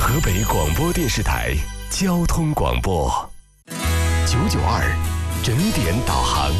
河北广播电视台交通广播992整点导航。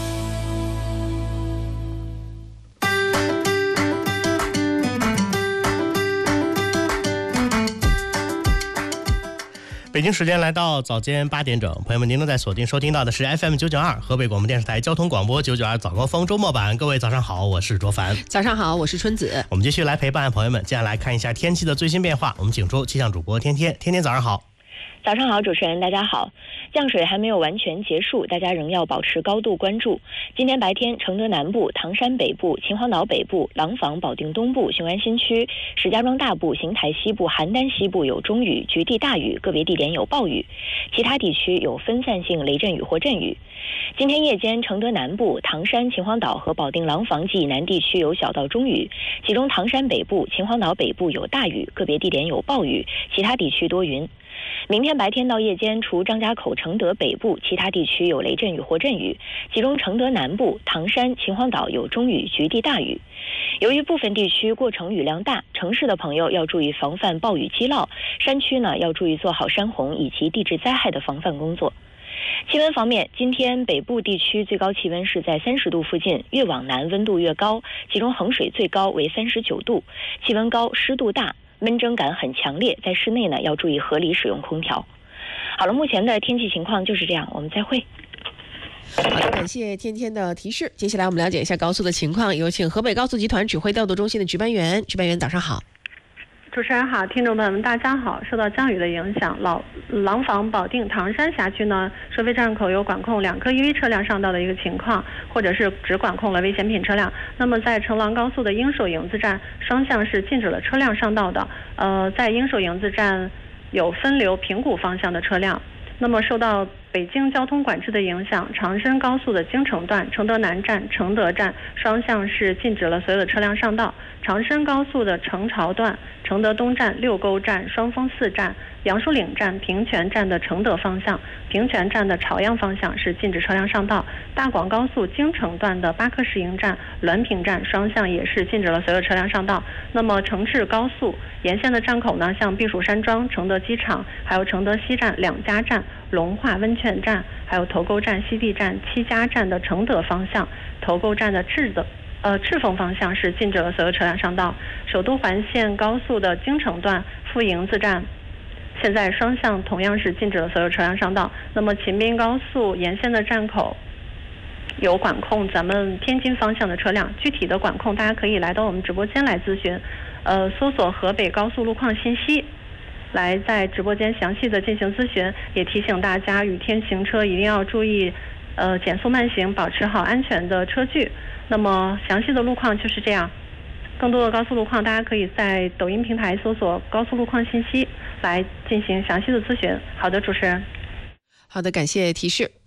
北京时间来到早间8点整，朋友们，您正在锁定收听到的是 FM 992河北广播电视台交通广播992早高峰周末版。各位早上好，我是卓凡。 早上好，我是春子。 我们继续来陪伴朋友们，接下来看一下天气的最新变化。我们请出气象主播天天。天天早上好。 早上好，主持人大家好。降水还没有完全结束，大家仍要保持高度关注。今天白天，承德南部、唐山北部、秦皇岛北部、廊坊、保定东部、雄安新区、石家庄大部、邢台西部、邯郸西部有中雨，局地大雨，个别地点有暴雨，其他地区有分散性雷阵雨或阵雨。今天夜间，承德南部、唐山、秦皇岛和保定廊坊及以南地区有小到中雨，其中唐山北部、秦皇岛北部有大雨，个别地点有暴雨，其他地区多云。明天白天到夜间，除张家口、承德北部，其他地区有雷阵雨或阵雨，其中承德南部、唐山、秦皇岛有中雨，局地大雨。由于部分地区过程雨量大，城市的朋友要注意防范暴雨积涝，山区呢要注意做好山洪以及地质灾害的防范工作。气温方面，今天北部地区最高气温是在30度附近，越往南温度越高，其中衡水最高为39度，气温高，湿度大，闷蒸感很强烈，在室内呢要注意合理使用空调。好了，目前的天气情况就是这样，我们再会。 好的，感谢天天的提示。接下来我们了解一下高速的情况，有请河北高速集团指挥调度中心的值班员。值班员早上好。 主持人好，听众朋友们大家好。受到降雨的影响，廊坊、保定、唐山辖区呢，收费站口有管控2颗EV车辆上道的一个情况，或者是只管控了危险品车辆。那么在成廊高速的英首营子站，双向是禁止了车辆上道的。在英首营子站有分流平谷方向的车辆。那么受到北京交通管制的影响，长深高速的京承段、承德南站、承德站双向是禁止了所有的车辆上道。长深高速的成朝段、承德东站、六沟站、双峰寺站、杨树岭站、平泉站的承德方向、平泉站的朝阳方向是禁止车辆上道。大广高速京承段的巴克石营站、滦平站双向也是禁止了所有车辆上道。那么承志高速沿线的站口呢，像避暑山庄、承德机场，还有承德西站2家站、龙化温泉站，还有头沟站、西递站、7家站的承德方向，头沟站的赤峰方向是禁止了所有车辆上道。首都环线高速的京承段富营子站现在双向同样是禁止了所有车辆上道。那么秦滨高速沿线的站口有管控咱们天津方向的车辆，具体的管控大家可以来到我们直播间来咨询，搜索河北高速路况信息，来在直播间详细的进行咨询。也提醒大家，雨天行车一定要注意减速慢行，保持好安全的车距。那么详细的路况就是这样，更多的高速路况大家可以在抖音平台搜索高速路况信息来进行详细的咨询。好的，主持人。 好的，感谢提示。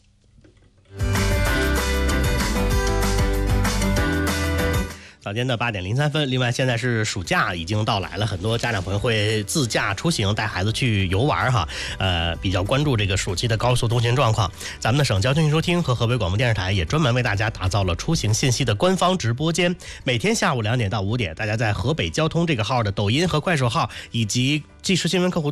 早间的8点03分。另外，现在是暑假已经到来了，很多家长朋友会自驾出行，带孩子去游玩哈。比较关注这个暑期的高速通行状况。咱们的省交通运输厅和河北广播电视台也专门为大家打造了出行信息的官方直播间。每天下午2点到5点，大家在河北交通这个号的抖音和快手号以及即时新闻客户